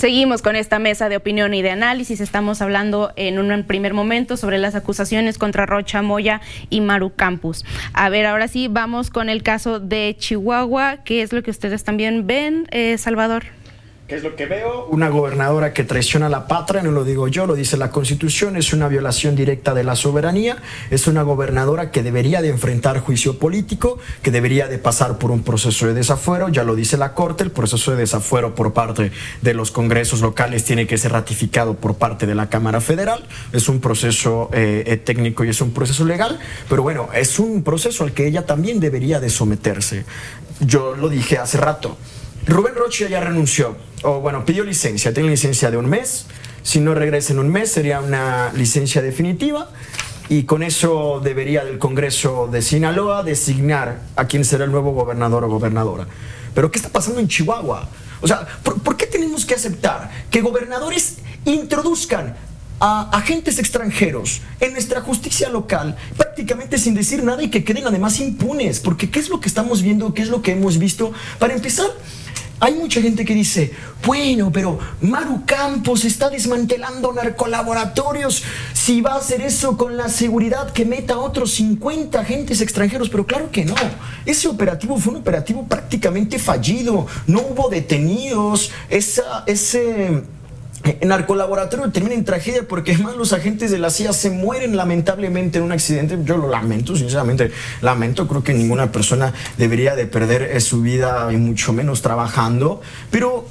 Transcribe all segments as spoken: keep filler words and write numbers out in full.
Seguimos con esta mesa de opinión y de análisis. Estamos hablando en un primer momento sobre las acusaciones contra Rocha Moya y Maru Campos. A ver, ahora sí, vamos con el caso de Chihuahua. ¿Qué es lo que ustedes también ven, eh, Salvador? ¿Qué es lo que veo? Una gobernadora que traiciona a la patria, no lo digo yo, lo dice la Constitución, es una violación directa de la soberanía, es una gobernadora que debería de enfrentar juicio político, que debería de pasar por un proceso de desafuero, ya lo dice la Corte, el proceso de desafuero por parte de los congresos locales tiene que ser ratificado por parte de la Cámara Federal, es un proceso eh, técnico y es un proceso legal, pero bueno, es un proceso al que ella también debería de someterse. Yo lo dije hace rato. Rubén Rocha ya renunció, o bueno, pidió licencia, tiene licencia de un mes, si no regresa en un mes sería una licencia definitiva y con eso debería el Congreso de Sinaloa designar a quién será el nuevo gobernador o gobernadora. Pero ¿qué está pasando en Chihuahua? O sea, ¿por, ¿por qué tenemos que aceptar que gobernadores introduzcan a agentes extranjeros en nuestra justicia local prácticamente sin decir nada y que queden además impunes? Porque ¿qué es lo que estamos viendo? ¿Qué es lo que hemos visto? Para empezar, hay mucha gente que dice, bueno, pero Maru Campos está desmantelando narcolaboratorios, si va a hacer eso con la seguridad que meta a otros cincuenta agentes extranjeros, pero claro que no. Ese operativo fue un operativo prácticamente fallido, no hubo detenidos, esa, ese... El narcolaboratorio termina en tragedia porque además los agentes de la C I A se mueren lamentablemente en un accidente. Yo lo lamento, sinceramente lamento, creo que ninguna persona debería de perder su vida y mucho menos trabajando, pero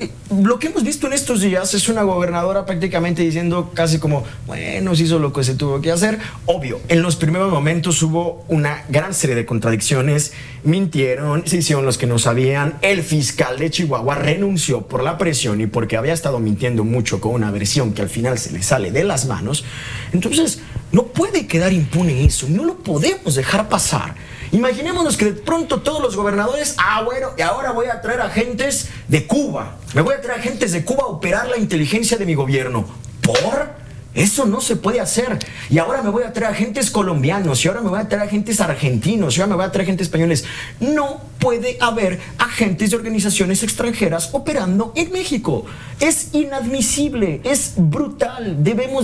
lo que hemos visto en estos días es una gobernadora prácticamente diciendo casi como, bueno, se hizo lo que se tuvo que hacer. Obvio, en los primeros momentos hubo una gran serie de contradicciones, mintieron, se hicieron los que no sabían, el fiscal de Chihuahua renunció por la presión y porque había estado mintiendo mucho con una versión que al final se le sale de las manos. Entonces, no puede quedar impune eso, no lo podemos dejar pasar. Imaginémonos que de pronto todos los gobernadores, ah, bueno, y ahora voy a traer agentes de Cuba. Me voy a traer agentes de Cuba a operar la inteligencia de mi gobierno. ¿Por? Eso no se puede hacer. Y ahora me voy a traer agentes colombianos, y ahora me voy a traer agentes argentinos, y ahora me voy a traer agentes españoles. No puede haber agentes de organizaciones extranjeras operando en México. Es inadmisible, es brutal. Debemos